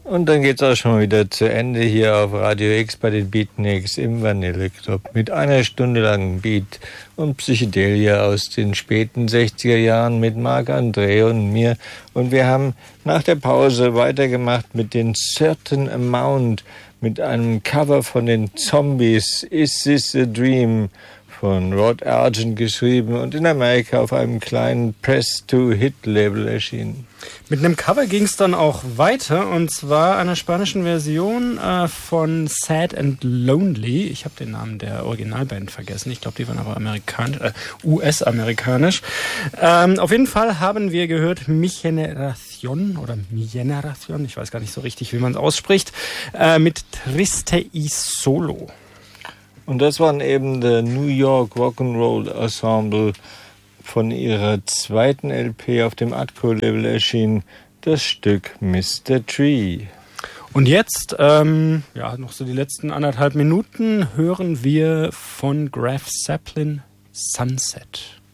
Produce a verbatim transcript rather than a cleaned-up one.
Und dann geht's auch schon wieder zu Ende hier auf Radio X bei den Beatniks im Vanille Club mit einer Stunde lang Beat und Psychedelia aus den späten sechziger Jahren mit Marc André und mir. Und wir haben nach der Pause weitergemacht mit den Certain Amount, mit einem Cover von den Zombies, Is This a Dream, von Rod Argent geschrieben und in Amerika auf einem kleinen Press-to-Hit-Label erschienen. Mit einem Cover ging es dann auch weiter, und zwar einer spanischen Version äh, von Sad and Lonely. Ich habe den Namen der Originalband vergessen. Ich glaube, die waren aber amerikanisch, äh, U S-amerikanisch. Ähm, auf jeden Fall haben wir gehört Mi Generación oder Mi Generación, ich weiß gar nicht so richtig, wie man es ausspricht, äh, mit Triste y Solo. Und das waren eben der New York Rock'n'Roll Ensemble, von ihrer zweiten L P auf dem Atco-Label erschien, das Stück Mister Tree. Und jetzt, ähm, ja, noch so die letzten anderthalb Minuten, hören wir von Graf Zeppelin Sunset.